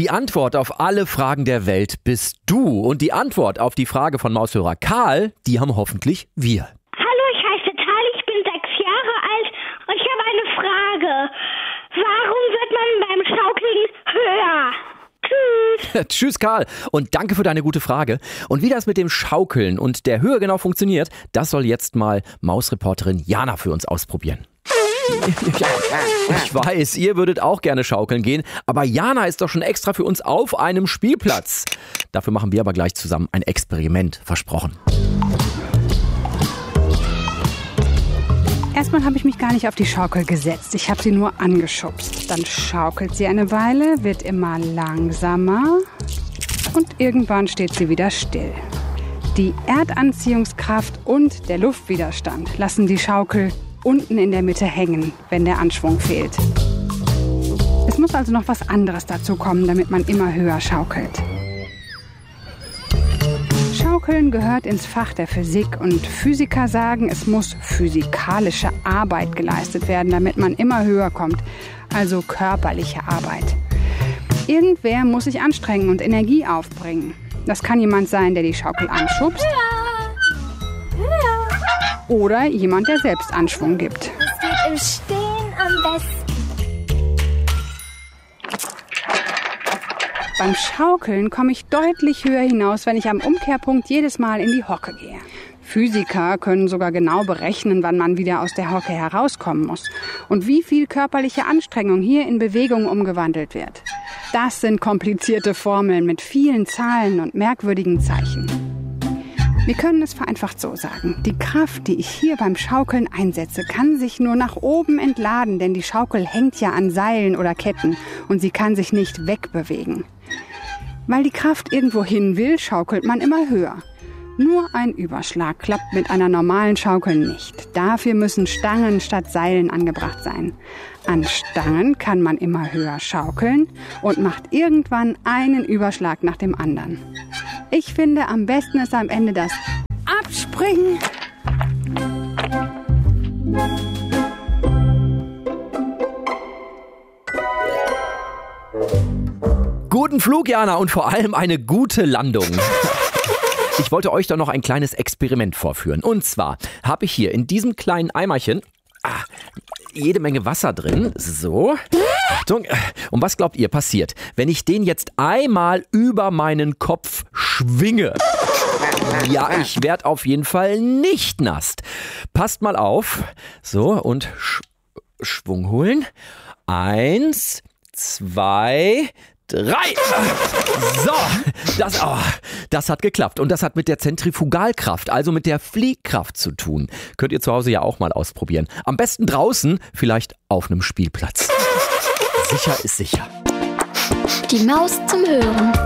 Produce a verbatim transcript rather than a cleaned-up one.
Die Antwort auf alle Fragen der Welt bist du. Und die Antwort auf die Frage von Maushörer Karl, die haben hoffentlich wir. Hallo, ich heiße Tal, ich bin sechs Jahre alt und ich habe eine Frage. Warum wird man beim Schaukeln höher? Tschüss. Tschüss Karl und danke für deine gute Frage. Und wie das mit dem Schaukeln und der Höhe genau funktioniert, das soll jetzt mal Mausreporterin Jana für uns ausprobieren. Ja, ich weiß, ihr würdet auch gerne schaukeln gehen, aber Jana ist doch schon extra für uns auf einem Spielplatz. Dafür machen wir aber gleich zusammen ein Experiment, versprochen. Erstmal habe ich mich gar nicht auf die Schaukel gesetzt. Ich habe sie nur angeschubst. Dann schaukelt sie eine Weile, wird immer langsamer und irgendwann steht sie wieder still. Die Erdanziehungskraft und der Luftwiderstand lassen die Schaukel unten in der Mitte hängen, wenn der Anschwung fehlt. Es muss also noch was anderes dazu kommen, damit man immer höher schaukelt. Schaukeln gehört ins Fach der Physik und Physiker sagen, es muss physikalische Arbeit geleistet werden, damit man immer höher kommt, also körperliche Arbeit. Irgendwer muss sich anstrengen und Energie aufbringen. Das kann jemand sein, der die Schaukel anschubst. Oder jemand, der selbst Anschwung gibt. Es geht im Stehen am besten. Beim Schaukeln komme ich deutlich höher hinaus, wenn ich am Umkehrpunkt jedes Mal in die Hocke gehe. Physiker können sogar genau berechnen, wann man wieder aus der Hocke herauskommen muss und wie viel körperliche Anstrengung hier in Bewegung umgewandelt wird. Das sind komplizierte Formeln mit vielen Zahlen und merkwürdigen Zeichen. Wir können es vereinfacht so sagen. Die Kraft, die ich hier beim Schaukeln einsetze, kann sich nur nach oben entladen, denn die Schaukel hängt ja an Seilen oder Ketten und sie kann sich nicht wegbewegen. Weil die Kraft irgendwo hin will, schaukelt man immer höher. Nur ein Überschlag klappt mit einer normalen Schaukel nicht. Dafür müssen Stangen statt Seilen angebracht sein. An Stangen kann man immer höher schaukeln und macht irgendwann einen Überschlag nach dem anderen. Ich finde, am besten ist am Ende das Abspringen. Guten Flug, Jana, und vor allem eine gute Landung. Ich wollte euch doch noch ein kleines Experiment vorführen. Und zwar habe ich hier in diesem kleinen Eimerchen ah, jede Menge Wasser drin. So. Achtung. Und was glaubt ihr passiert, wenn ich den jetzt einmal über meinen Kopf schwinge? Ja, ich werde auf jeden Fall nicht nass. Passt mal auf. So, und Sch- Schwung holen. Eins, zwei, drei. So, das, oh, das hat geklappt. Und das hat mit der Zentrifugalkraft, also mit der Fliehkraft zu tun. Könnt ihr zu Hause ja auch mal ausprobieren. Am besten draußen, vielleicht auf einem Spielplatz. Sicher ist sicher. Die Maus zum Hören.